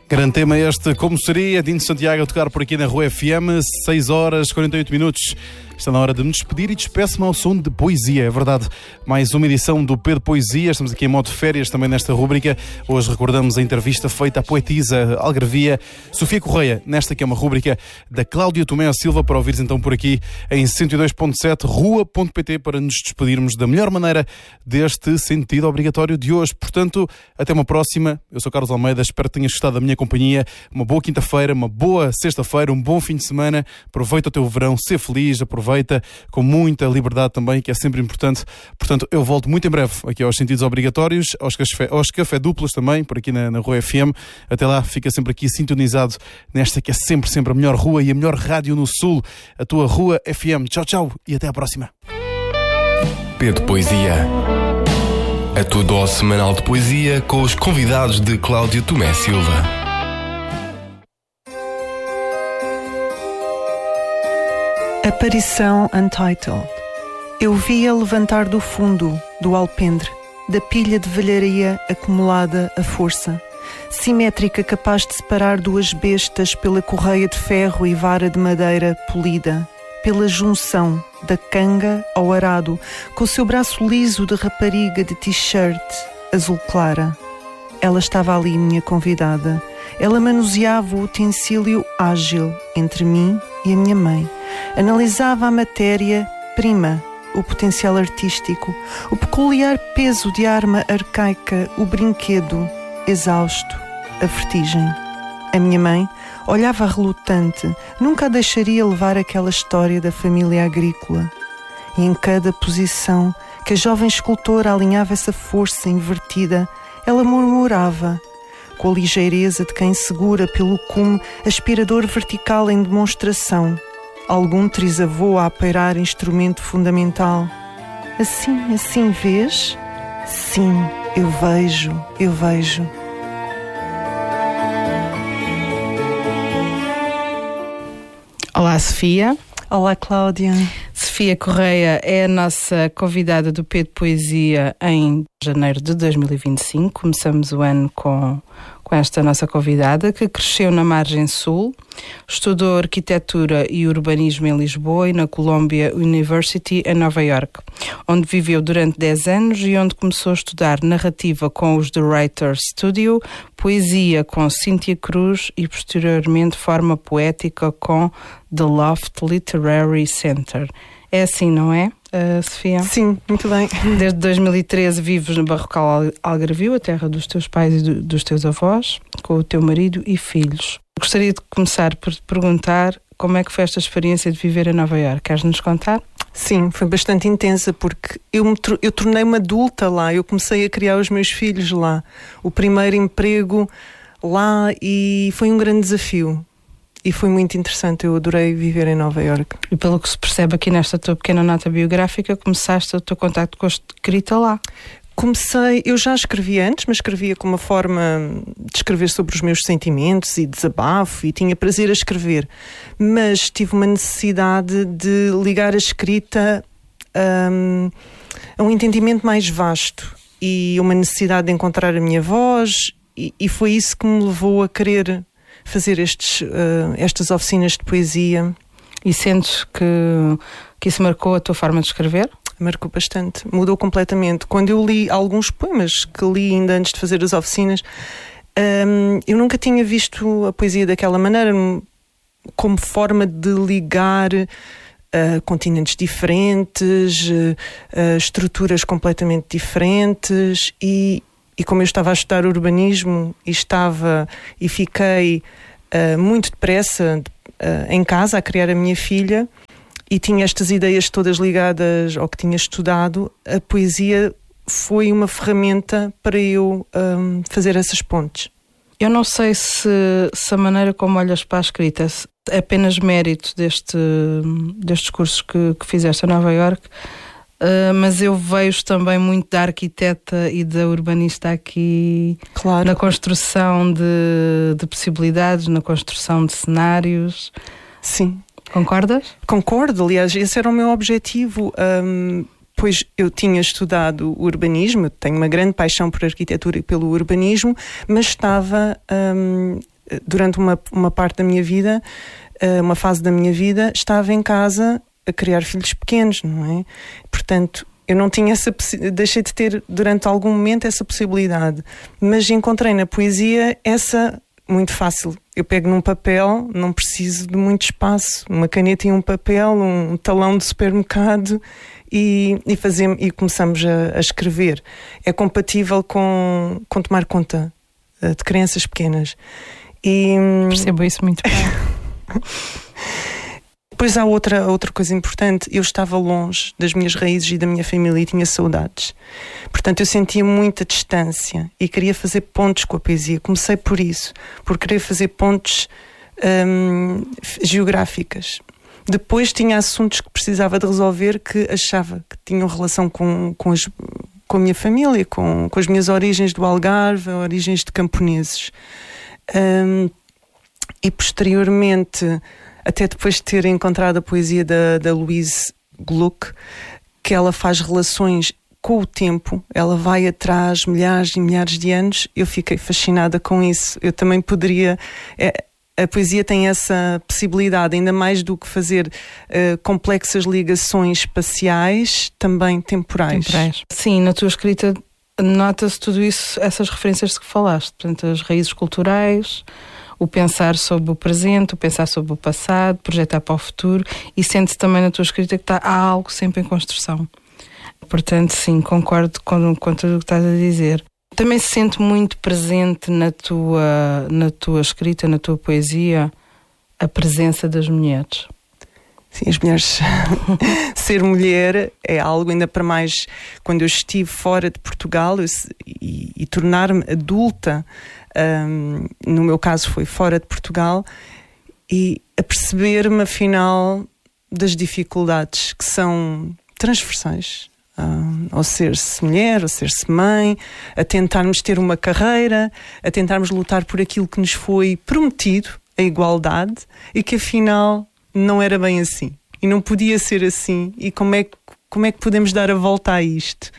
Grande tema este, como seria, Dino Santiago a tocar por aqui na Rua FM, 6 horas 48 minutos. Está na hora de me despedir e despeço-me ao som de poesia, é verdade. Mais uma edição do P de Poesia, estamos aqui em modo férias também nesta rúbrica. Hoje recordamos a entrevista feita à poetisa algarvia Sofia Correia, nesta que é uma rúbrica da Cláudia Tomé Silva, para ouvires então por aqui em 102.7 rua.pt para nos despedirmos da melhor maneira deste sentido obrigatório de hoje. Portanto, até uma próxima. Eu sou Carlos Almeida, espero que tenhas gostado da minha companhia. Uma boa quinta-feira, uma boa sexta-feira, um bom fim de semana. Aproveita o teu verão, ser feliz, aproveita com muita liberdade também, que é sempre importante. Portanto, eu volto muito em breve aqui aos sentidos obrigatórios, aos café duplos também, por aqui na Rua FM. Até lá, fica sempre aqui sintonizado nesta que é sempre a melhor rua e a melhor rádio no Sul, a tua Rua FM. Tchau, tchau e até à próxima. P de Poesia, a tua dose semanal de poesia com os convidados de Cláudia Tomé Silva. Aparição Untitled. Eu via levantar do fundo, do alpendre, da pilha de velharia acumulada a força, simétrica, capaz de separar duas bestas pela correia de ferro e vara de madeira polida, pela junção da canga ao arado, com o seu braço liso de rapariga de t-shirt azul clara. Ela estava ali, minha convidada. Ela manuseava o utensílio ágil entre mim e a minha mãe. Analisava a matéria-prima, o potencial artístico, o peculiar peso de arma arcaica, o brinquedo exausto, a vertigem. A minha mãe olhava relutante, nunca a deixaria levar aquela história da família agrícola. E em cada posição que a jovem escultora alinhava essa força invertida, ela murmurava, com a ligeireza de quem segura pelo cume aspirador vertical em demonstração, algum trisavô a apairar instrumento fundamental. Assim vês? Sim, eu vejo. Olá, Sofia. Olá, Cláudia. Sofia Correia é a nossa convidada do P de Poesia em janeiro de 2025. Começamos o ano com esta nossa convidada, que cresceu na margem sul, estudou arquitetura e urbanismo em Lisboa e na Columbia University em Nova York, onde viveu durante 10 anos e onde começou a estudar narrativa com os The Writers Studio, poesia com Cíntia Cruz e posteriormente forma poética com The Loft Literary Center. É assim, não é, Sofia? Sim, muito bem. Desde 2013 vives no Barrocal Algarvio, a terra dos teus pais e dos teus avós, com o teu marido e filhos. Gostaria de começar por te perguntar como é que foi esta experiência de viver em Nova Iorque. Queres-nos contar? Sim, foi bastante intensa porque eu tornei-me adulta lá, eu comecei a criar os meus filhos lá. O primeiro emprego lá e foi um grande desafio. E foi muito interessante, eu adorei viver em Nova Iorque. E pelo que se percebe aqui nesta tua pequena nota biográfica, começaste o teu contacto com a escrita lá. Eu já escrevia antes, mas escrevia com uma forma de escrever sobre os meus sentimentos e desabafo, e tinha prazer a escrever. Mas tive uma necessidade de ligar a escrita a um entendimento mais vasto e uma necessidade de encontrar a minha voz, e foi isso que me levou a querer fazer estas oficinas de poesia. E sentes que isso marcou a tua forma de escrever? Marcou bastante, mudou completamente. Quando eu li alguns poemas que li ainda antes de fazer as oficinas, eu nunca tinha visto a poesia daquela maneira, como forma de ligar continentes diferentes, estruturas completamente diferentes, e como eu estava a estudar urbanismo e fiquei muito depressa em casa a criar a minha filha e tinha estas ideias todas ligadas ao que tinha estudado, a poesia foi uma ferramenta para eu fazer essas pontes. Eu não sei se a maneira como olhas para a escrita é apenas mérito destes cursos que fizeste em Nova Iorque, mas eu vejo também muito da arquiteta e da urbanista aqui, claro, na construção de possibilidades, na construção de cenários. Sim. Concordas? Concordo, aliás, esse era o meu objetivo. Pois eu tinha estudado urbanismo, tenho uma grande paixão por arquitetura e pelo urbanismo, mas estava durante uma parte da minha vida, uma fase da minha vida, estava em casa a criar filhos pequenos, não é? Portanto, eu não tinha deixei de ter durante algum momento essa possibilidade, mas encontrei na poesia essa muito fácil. Eu pego num papel, não preciso de muito espaço, uma caneta e um papel, um talão de supermercado e começamos a escrever. É compatível com tomar conta de crianças pequenas. Percebo isso muito bem. Depois há outra coisa importante. Eu estava longe das minhas raízes e da minha família e tinha saudades. Portanto, eu sentia muita distância e queria fazer pontes com a poesia. Comecei por isso, por querer fazer pontes geográficas. Depois tinha assuntos que precisava de resolver que achava que tinham relação com a minha família, com as minhas origens do Algarve, origens de camponeses. E posteriormente, até depois de ter encontrado a poesia da Louise Gluck, que ela faz relações com o tempo, ela vai atrás milhares e milhares de anos, eu fiquei fascinada com isso. Eu também poderia... A poesia tem essa possibilidade, ainda mais do que fazer complexas ligações espaciais, também temporais. Sim, na tua escrita nota-se tudo isso, essas referências de que falaste, portanto, as raízes culturais, o pensar sobre o presente, o pensar sobre o passado, projetar para o futuro, e sente-se também na tua escrita que há algo sempre em construção. Portanto, sim, concordo com tudo o que estás a dizer. Também se sente muito presente na tua escrita, na tua poesia, a presença das mulheres. Sim, as mulheres... Ser mulher é algo, ainda para mais quando eu estive fora de Portugal e tornar-me adulta, no meu caso foi fora de Portugal, e a perceber-me afinal das dificuldades que são transversais. Ao ser-se mulher, ao ser-se mãe, a tentarmos ter uma carreira, a tentarmos lutar por aquilo que nos foi prometido, a igualdade, e que afinal não era bem assim. E não podia ser assim. E como é que podemos dar a volta a isto?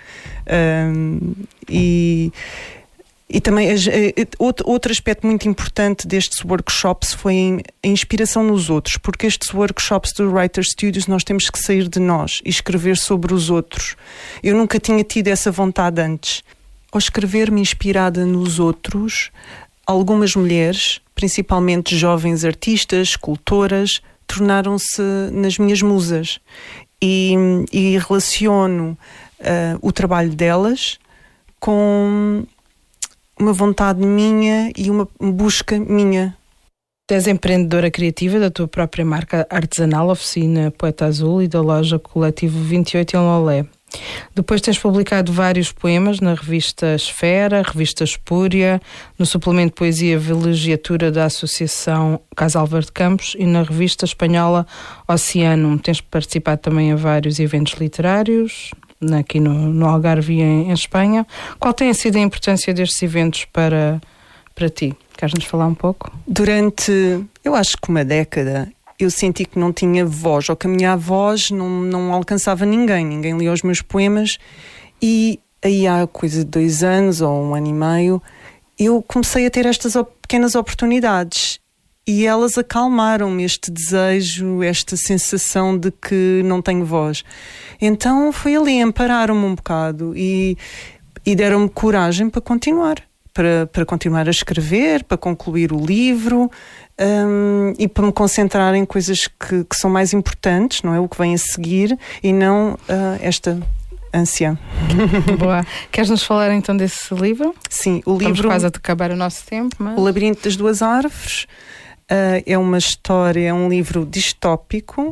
E também outro aspecto muito importante destes workshops foi a inspiração nos outros, porque estes workshops do Writer Studios nós temos que sair de nós e escrever sobre os outros. Eu nunca tinha tido essa vontade antes. Ao escrever-me inspirada nos outros, algumas mulheres, principalmente jovens artistas, escultoras, tornaram-se nas minhas musas e relaciono o trabalho delas com uma vontade minha e uma busca minha. Tu és empreendedora criativa da tua própria marca artesanal, Oficina Poeta Azul, e da loja Coletivo 28 em Lolé. Depois tens publicado vários poemas na revista Esfera, revista Espúria, no suplemento Poesia Vilegiatura da Associação Casa Álvaro de Campos e na revista espanhola Oceano. Tens participado também a vários eventos literários, aqui no Algarve e em Espanha. Qual tem sido a importância destes eventos para ti? Queres-nos falar um pouco? Durante, eu acho que uma década, eu senti que não tinha voz, ou que a minha voz não alcançava ninguém lia os meus poemas, e aí há coisa de 2 anos ou 1 ano e meio, eu comecei a ter estas pequenas oportunidades. E elas acalmaram-me este desejo, esta sensação de que não tenho voz. Então foi ali, ampararam-me um bocado e deram-me coragem para continuar. Para continuar a escrever, para concluir o livro e para me concentrar em coisas que são mais importantes, não é? O que vem a seguir e não esta ânsia. Boa. Queres-nos falar então desse livro? Sim, o livro... Estamos quase a acabar o nosso tempo, mas... O Labirinto das Duas Árvores. É uma história, é um livro distópico,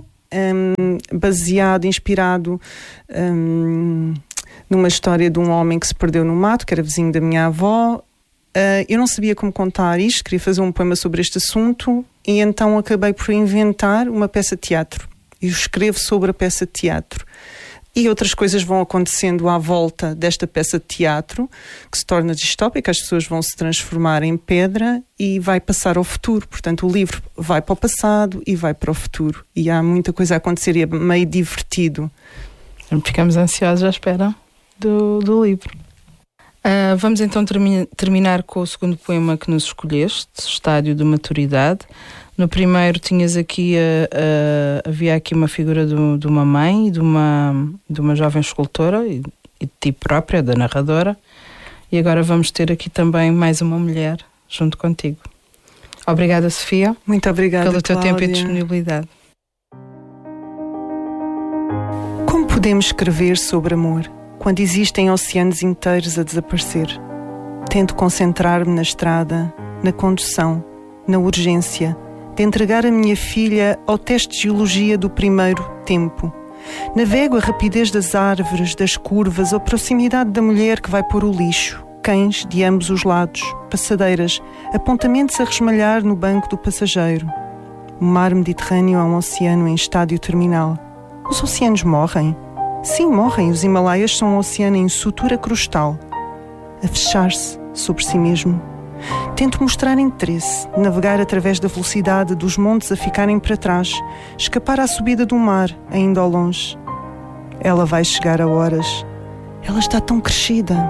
inspirado numa história de um homem que se perdeu no mato, que era vizinho da minha avó. Eu não sabia como contar isto, queria fazer um poema sobre este assunto e então acabei por inventar uma peça de teatro. Eu escrevo sobre a peça de teatro. E outras coisas vão acontecendo à volta desta peça de teatro, que se torna distópica, as pessoas vão se transformar em pedra e vai passar ao futuro. Portanto, o livro vai para o passado e vai para o futuro. E há muita coisa a acontecer e é meio divertido. Ficamos ansiosos à espera do livro. Vamos então terminar com o segundo poema que nos escolheste, Estádio de Maturidade. No primeiro tinhas aqui, havia aqui uma figura de uma mãe e de uma jovem escultora e de ti própria, da narradora. E agora vamos ter aqui também mais uma mulher junto contigo. Obrigada, Sofia. Muito obrigada, pelo teu Cláudia. tempo e disponibilidade. Como podemos escrever sobre amor quando existem oceanos inteiros a desaparecer? Tento concentrar-me na estrada, na condução, na urgência de entregar a minha filha ao teste de geologia do primeiro tempo. Navego a rapidez das árvores, das curvas, a proximidade da mulher que vai pôr o lixo, cães de ambos os lados, passadeiras, apontamentos a resmalhar no banco do passageiro. O mar Mediterrâneo é um oceano em estádio terminal. Os oceanos morrem? Sim, morrem. Os Himalaias são um oceano em sutura crustal, a fechar-se sobre si mesmo. Tento mostrar interesse, navegar através da velocidade dos montes a ficarem para trás, escapar à subida do mar, ainda ao longe. Ela vai chegar a horas. Ela está tão crescida.